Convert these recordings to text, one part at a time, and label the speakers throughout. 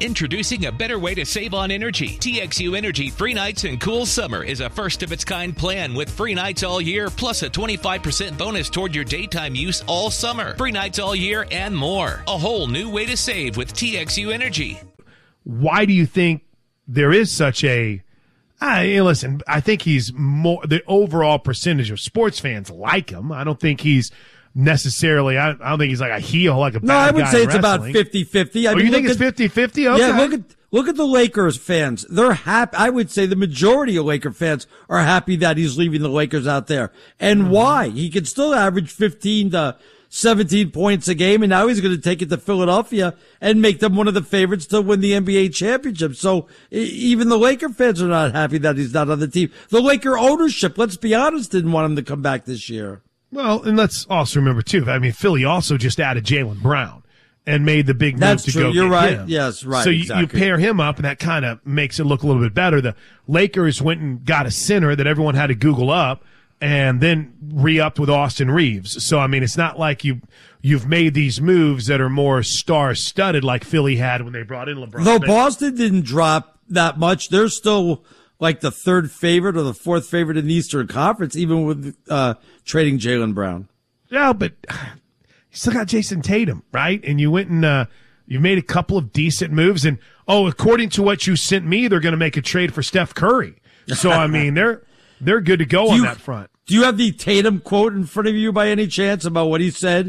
Speaker 1: Introducing a better way to save on energy. TXU Energy Free Nights and Cool Summer is a first-of-its-kind plan with free nights all year, plus a 25% bonus toward your daytime use all summer. Free nights all year and more. A whole new way to save with TXU Energy.
Speaker 2: Why do you think there is such a... listen, I think he's more... The overall percentage of sports fans like him. I don't think he's necessarily... I don't think he's like a heel, like a bad guy.
Speaker 3: No, I would say it's
Speaker 2: wrestling.
Speaker 3: about 50-50.
Speaker 2: You think it's 50-50? Okay.
Speaker 3: Yeah, look at the Lakers fans. They're happy. I would say the majority of Laker fans are happy that he's leaving the Lakers out there. And why? He can still average 15 to 17 points a game, and now he's going to take it to Philadelphia and make them one of the favorites to win the NBA championship. So even the Laker fans are not happy that he's not on the team. The Laker ownership, let's be honest, didn't want him to come back this year.
Speaker 2: Well, and let's also remember, too, I mean, Philly also just added Jaylen Brown and made the big move to go
Speaker 3: You're
Speaker 2: get
Speaker 3: right.
Speaker 2: him.
Speaker 3: Yes, right.
Speaker 2: So
Speaker 3: exactly.
Speaker 2: you pair him up, and that kind of makes it look a little bit better. The Lakers went and got a center that everyone had to Google up, and then re-upped with Austin Reeves. So, I mean, it's not like you've made these moves that are more star-studded like Philly had when they brought in LeBron.
Speaker 3: Though Boston didn't drop that much, they're still like the third favorite or the fourth favorite in the Eastern Conference, even with trading Jaylen Brown.
Speaker 2: Yeah, but you still got Jason Tatum, right? And you went and you made a couple of decent moves. And, according to what you sent me, they're going to make a trade for Steph Curry. So, I mean, they're good to go on that front.
Speaker 3: Do you have the Tatum quote in front of you by any chance about what he said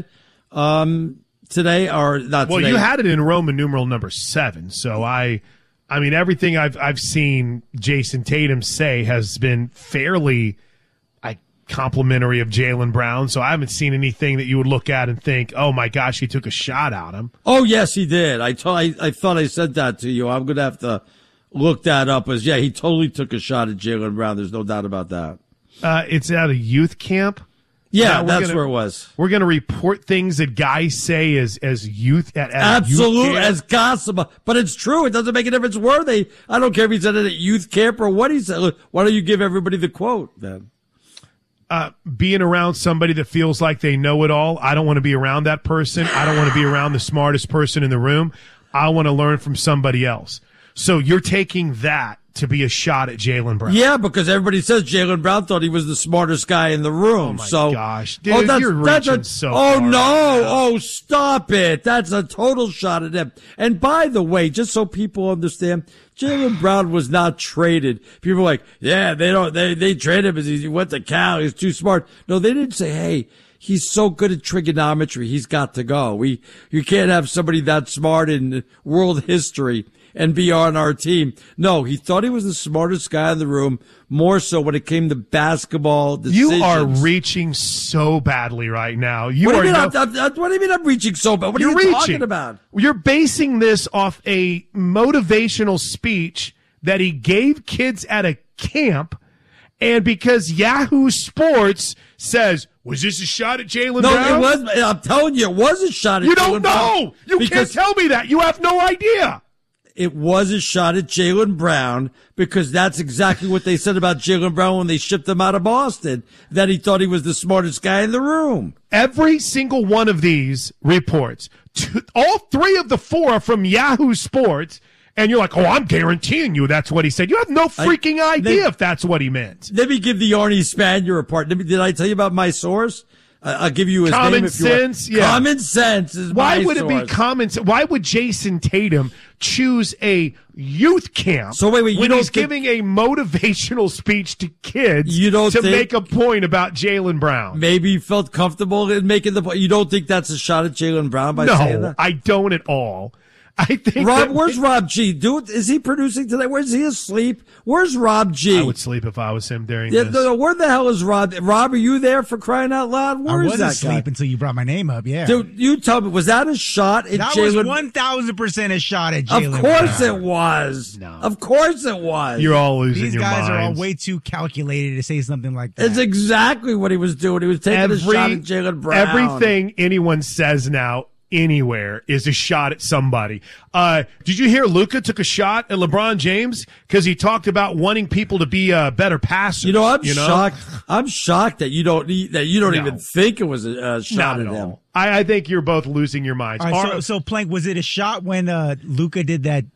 Speaker 3: today or not today?
Speaker 2: Well, you had it in Roman numeral number 7. So I mean, everything I've seen Jason Tatum say has been fairly complimentary of Jaylen Brown. So I haven't seen anything that you would look at and think, oh my gosh, he took a shot at him.
Speaker 3: Oh yes, he did. I thought I said that to you. I'm going to have to look that up. He totally took a shot at Jaylen Brown. There's no doubt about that.
Speaker 2: It's at a youth camp.
Speaker 3: Yeah, that's where it was.
Speaker 2: We're going to report things that guys say as youth at
Speaker 3: absolutely
Speaker 2: youth camp.
Speaker 3: As gossip, but it's true. It doesn't make a difference where they. I don't care if he said it at youth camp or what he said. Look, why don't you give everybody the quote then?
Speaker 2: Being around somebody that feels like they know it all. I don't want to be around that person. I don't want to be around the smartest person in the room. I want to learn from somebody else. So you're taking that to be a shot at Jaylen Brown.
Speaker 3: Yeah, because everybody says Jaylen Brown thought he was the smartest guy in the room.
Speaker 2: Oh my gosh, dude, you're reaching so far.
Speaker 3: Oh no, stop it. That's a total shot at him. And by the way, just so people understand, Jaylen Brown was not traded. People are like, yeah, they traded him because he went to Cal. He's too smart. No, they didn't say, hey, he's so good at trigonometry. He's got to go. You can't have somebody that smart in world history and be on our team. No, he thought he was the smartest guy in the room, more so when it came to basketball decisions.
Speaker 2: You are reaching so badly right now.
Speaker 3: What do you mean I'm reaching so bad? What are you talking about?
Speaker 2: You're basing this off a motivational speech that he gave kids at a camp, and because Yahoo Sports says, was this a shot at Jaylen Brown?
Speaker 3: No, it was. I'm telling you, it was a shot at Jaylen Brown.
Speaker 2: You don't know. You can't tell me that. You have no idea.
Speaker 3: It was a shot at Jaylen Brown because that's exactly what they said about Jaylen Brown when they shipped him out of Boston, that he thought he was the smartest guy in the room.
Speaker 2: Every single one of these reports, all 3 of the 4 are from Yahoo Sports, and you're like, I'm guaranteeing you that's what he said. You have no freaking idea if that's what he meant.
Speaker 3: Let me give the Arnie Spanier report. Did I tell you about my source? I'll give you his name if you want.
Speaker 2: Common sense, yeah.
Speaker 3: Common sense is
Speaker 2: why
Speaker 3: my
Speaker 2: would
Speaker 3: source.
Speaker 2: it be common sense? Why would Jason Tatum choose a youth camp
Speaker 3: when
Speaker 2: he's giving a motivational speech to kids to make a point about Jaylen Brown?
Speaker 3: Maybe he felt comfortable in making the point. You don't think that's a shot at Jaylen Brown by saying that?
Speaker 2: No, I don't at all. I think
Speaker 3: where's Rob G? Is he producing today? Where's he asleep? Where's Rob G?
Speaker 2: I would sleep if I was him during this.
Speaker 3: Where the hell is Rob? Rob, are you there for crying out loud? Where is that guy?
Speaker 4: I wasn't asleep until you brought my name up, yeah.
Speaker 3: Dude, you tell me, was that a shot at Jaylen?
Speaker 4: That was 1,000% a shot at Jaylen.
Speaker 3: Of course it was.
Speaker 4: No.
Speaker 3: Of course it was.
Speaker 2: You're all losing your minds.
Speaker 4: These guys are all way too calculated to say something like that.
Speaker 3: It's exactly what he was doing. He was taking a shot at Jaylen Brown.
Speaker 2: Everything anyone says now anywhere is a shot at somebody. Did you hear Luka took a shot at LeBron James because he talked about wanting people to be better passers?
Speaker 3: I'm shocked. I'm shocked that you don't even think it was a shot at him.
Speaker 2: I think you're both losing your minds.
Speaker 4: All right, so Plank, was it a shot when Luka did that